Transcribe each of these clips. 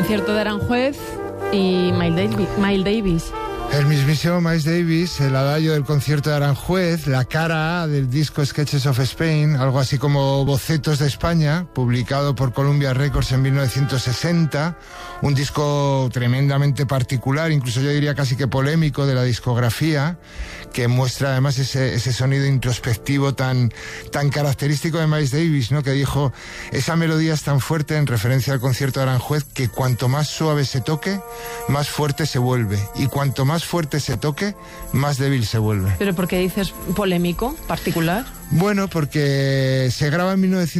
concierto de Aranjuez y Miles Davis. El mismísimo Miles Davis, el adagio del concierto de Aranjuez, la cara A del disco Sketches of Spain, algo así como Bocetos de España, publicado por Columbia Records en 1960, un disco tremendamente particular, incluso yo diría casi que polémico de la discografía, que muestra además ese sonido introspectivo tan característico de Miles Davis, ¿no? Que dijo, esa melodía es tan fuerte, en referencia al concierto de Aranjuez, que cuanto más suave se toque, más fuerte se vuelve, y cuanto más fuerte se toque, más débil se vuelve. ¿Pero por qué dices polémico, particular? Bueno, porque se graba en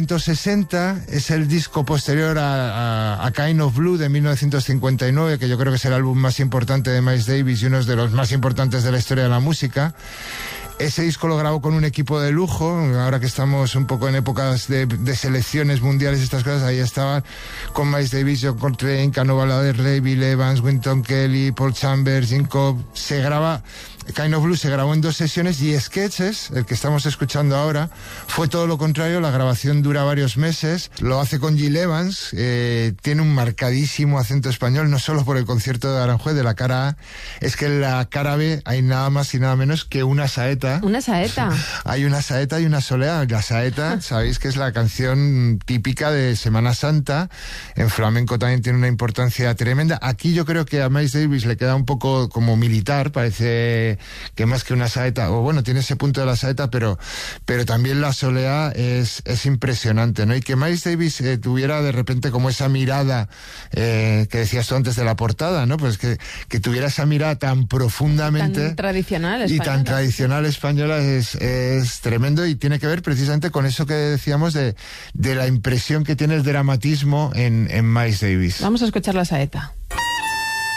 1960, es el disco posterior a Kind of Blue de 1959, que yo creo que es el álbum más importante de Miles Davis y uno de los más importantes de la historia de la música. Ese disco lo grabó con un equipo de lujo, ahora que estamos un poco en épocas de selecciones mundiales y estas cosas, ahí estaban con Miles Davis, John Coltrane, Canova Laderley, Bill Evans, Wynton Kelly, Paul Chambers, Gene Cobb. Kind of Blue se grabó en 2 sesiones, y Sketches, el que estamos escuchando ahora, fue todo lo contrario. La grabación dura varios meses, lo hace con Gil Evans, tiene un marcadísimo acento español, no solo por el concierto de Aranjuez, de la cara A, es que en la cara B hay nada más y nada menos que una saeta. ¿Una saeta? Hay una saeta y una soleá. La saeta, sabéis que es la canción típica de Semana Santa, en flamenco también tiene una importancia tremenda. Aquí yo creo que a Miles Davis le queda un poco como militar, parece que más que una saeta, o bueno, tiene ese punto de la saeta, pero también la soleá es impresionante, ¿no? Y que Miles Davis tuviera de repente como esa mirada que decías tú antes de la portada, ¿no? Pues que tuviera esa mirada tan profundamente tan tradicional española, y tan tradicional española es tremendo, y tiene que ver precisamente con eso que decíamos de la impresión que tiene el dramatismo en Miles Davis. Vamos a escuchar la saeta.